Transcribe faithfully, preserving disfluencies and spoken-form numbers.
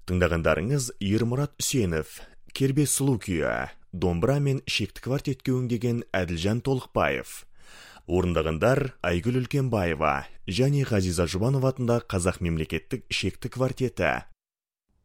Тыңдағандарыңыз Ермұрат Үсенов, Кербе сұлу күйі, домбыра мен шекті квартетке өңдеген Әділжан Толықбаев. Орындағандар Айгүл Үлкенбаева және Ғазиза Жұбанова атындағы Қазақ мемлекеттік шекті квартеті.